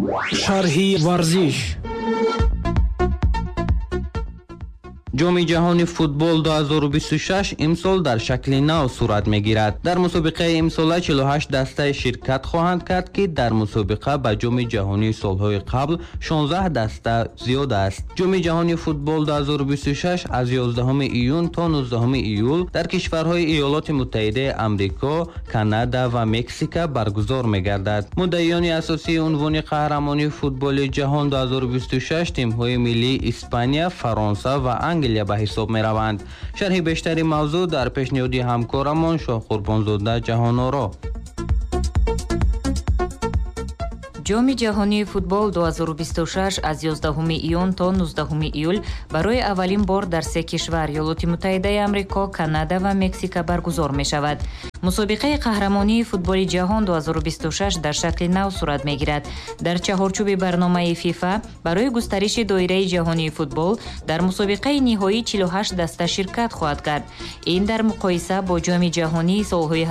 шарҳи варзиш. ҷоми ҷаҳони футбол 2026 имсол дар шакли нав сурат мегирад. Дар мусобиқаи имсола 48 дастаи ширкат хоҳанд кард, ки дар мусобиқа ба ҷоми ҷаҳонии солҳои қабл 16 даста зиёд аст. ҷоми ҷаҳони футбол 2026 аз 11 июн то 19 июл дар кишварҳои Иёлоти Муттаҳидаи Амрико, Канада ва Мексика баргузор мегардад. муддаиёни асосии унвони қаҳрамонии футболи ҷаҳон 2026 тимҳои миллии Испания, Фаронса ва Англия ба ҳисоб мераванд. шарҳи бештари мавзӯъ дар пешниҳоди ҳамкорамон Шоҳ Қурбонзода Ҷаҳоноро. ҷоми ҷаҳонии футбол 2026 аз 11 июн то 19 июл барои аввалин бор дар се кишвар Иёлоти Муттаҳидаи Амрико, Канада ва Мексика баргузор мешавад. мусобиқаи қаҳрамонии футболи ҷаҳон 2026 дар шакли нав сурат мегирад. дар чаҳорчӯби барномаи ФИФА барои густариши доираи ҷаҳонии футбол дар мусобиқаи ниҳоӣ 48 даста ширкат хоҳад кард. ин дар муқоиса бо ҷоми ҷаҳонии солҳои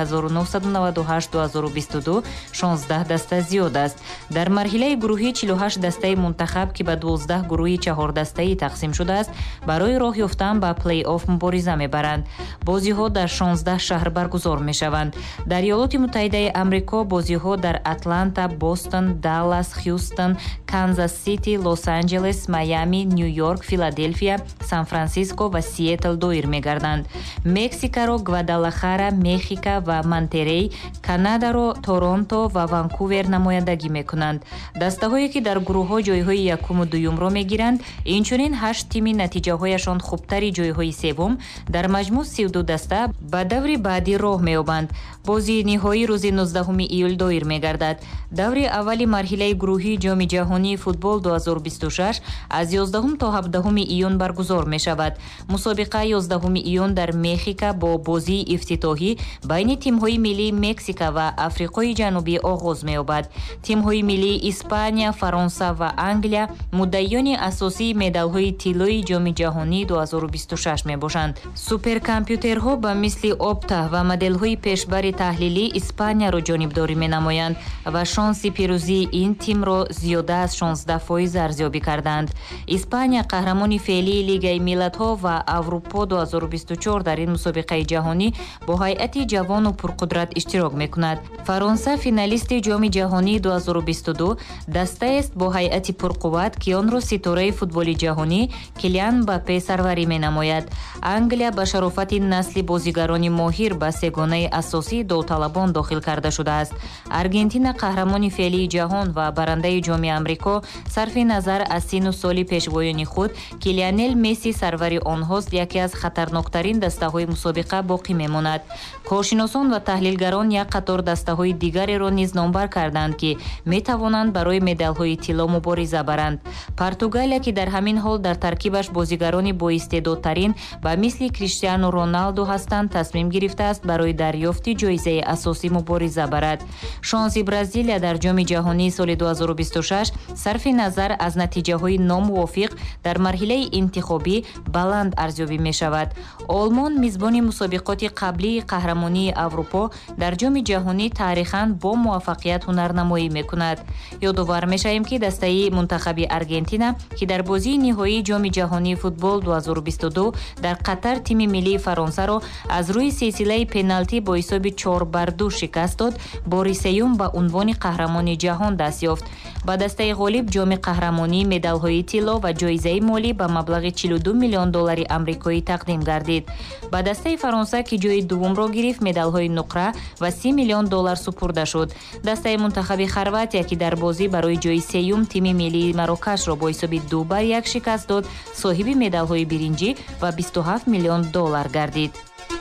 1998-2022 16 даста зиёд аст. дар марҳилаи гурӯҳӣ 48 дастаи мунтахаб, ки ба 12 гурӯҳи 4-дастаӣ тақсим шудааст, барои роҳ ёфтан ба плей-офф мубориза мебаранд. бозиҳо дар 16 шаҳр баргузор мешаванд. дар Иёлоти Муттаҳидаи Амрико бозиҳо дар Атланта, Бостон, Даллас, Хьюстон, Канзас Сити, Лос-Анҷелес, Майами, Нью-Йорк, Филадельфия, Сан-Франсиско ва Сиэтл доир мегарданд. Мексикаро Гвадалахара, Мехика ва Монтерей, Канадаро Торонто ва Ванкувер намояндагӣ мекунанд. дастаҳое ки дар гурӯҳҳо ҷойҳои якуму дуюмро мегиранд, инчунин 8 тими натиҷаҳояшон хубтари ҷойҳои севум дар маҷмӯъ 32 даста ба даври баъдӣ роҳ меёбанд. бозии ниҳоӣ рӯзи 19 июл доир мегардад. даври аввали марҳилаи гурӯҳии ҷоми ҷаҳонии футбол 2026 аз 11 то 17 июн баргузор мешавад. мусобиқа 11 июн дар Мехика бо бозии ифтитоҳӣ байни тимҳои миллии Мексика ва Африқои ҷанубӣ оғоз меёбад. тимҳои миллии Испания, Фаронса ва Англия муддаиёни асосии медалҳои тиллои ҷоми ҷаҳонии 2026 мебошанд. суперкомпютерҳо ба мисли Опта ва моделҳои пешбари таҳлилӣ Испанияро ҷонибдорӣ менамоянд ва шонси пирӯзии ин тимро зиёда аз 16% арзёбӣ карданд. Испания қаҳрамони феълии Лигаи Миллатҳо ва Аврупо 2024 дар ин мусобиқаи ҷаҳонӣ бо ҳайати ҷавону пурқудрат иштирок мекунад. Фаронса финалисти ҷоми ҷаҳонии 2022 дастаест бо ҳайати пурқувват, ки онро ситораи футболи ҷаҳонӣ Килиан Мбаппе сарварӣ менамояд. Англия ба шарофати насли бозигарони моҳир ба сегонаи асосии довталабон дохил карда шудааст. Аргентина қаҳрамони феълии ҷаҳон ва барандаи ҷоми Амрико сарфи назар аз сину соли пешвоёни худ Лионел Месси сарвари онҳост, яке аз хатарноктарин дастаҳои мусобиқа боқӣ мемонад. коршиносон ва таҳлилгарон як қатор дастаҳои дигареро низ номбар карданд, ки метавонанд барои медалҳои тилло мубориза баранд. Португалия, ки дар ҳамин ҳол дар таркибаш бозигарони боистеъдодтарин ба мисли Криштиану Роналду ҳастанд, тасмим гирифтааст барои дарёфти ҷоизаи асосӣ мубориза барад. шонси Бразилия дар ҷоми ҷаҳонии соли 2026 сарфи назар аз натиҷаҳои номувофиқ дар марҳилаи интихобӣ баланд арзёбӣ мешавад. олмон мизбони мусобиқоти қаблии қаҳрамонии Аврупо дар ҷоми ҷаҳонӣ таърихан бо муваффақият ҳунарнамоӣ мекунад. ёдовар мешавем, ки дастаи мунтахаби Аргентина, ки дар бозии ниҳоии ҷоми ҷаҳонии футбол 2022 дар Қатар тими миллии Фаронсаро аз рӯи силсилаи пеналтӣ бо ҳисоби 4-2 шикаст дод, бори сеюм ба унвони қаҳрамони ҷаҳон даст ёфт. ба дастаи ғолиб ҷоми қаҳрамонӣ, медалҳои тилло ва ҷоизаи молӣ ба маблағи $42 миллион амрикоӣ тақдим гардид. ба дастаи Фаронса, ки ҷои дуввумро гирифт, медалҳои нуқра ва $30 миллион супурда шуд. дастаи мунтахаби Хорватия, ки дар бозӣ барои ҷои сеюм тими миллии Марокашро бо ҳисоби 2-1 шикаст дод, соҳиби медалҳои биринҷӣ ва $27 миллион гардид.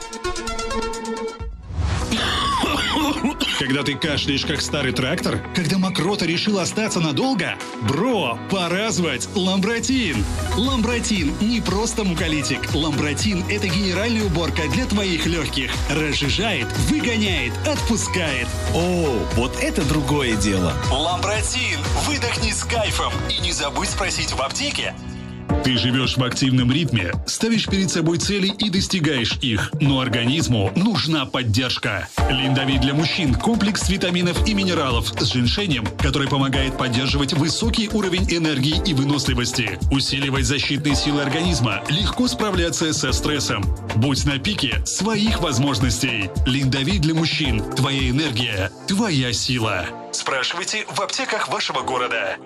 Когда ты кашляешь, как старый трактор? Когда мокрота решила остаться надолго? Бро, пора звать Ламбротин! Ламбротин не просто муколитик. Ламбротин – это генеральная уборка для твоих легких. Разжижает, выгоняет, отпускает. О, вот это другое дело. Ламбротин! Выдохни с кайфом. И не забудь спросить в аптеке. Ты живешь в активном ритме, ставишь перед собой цели и достигаешь их, но организму нужна поддержка. Линдавит для мужчин – комплекс витаминов и минералов с женьшенем, который помогает поддерживать высокий уровень энергии и выносливости, усиливать защитные силы организма, легко справляться со стрессом. Будь на пике своих возможностей. Линдавит для мужчин – твоя энергия, твоя сила. Спрашивайте в аптеках вашего города.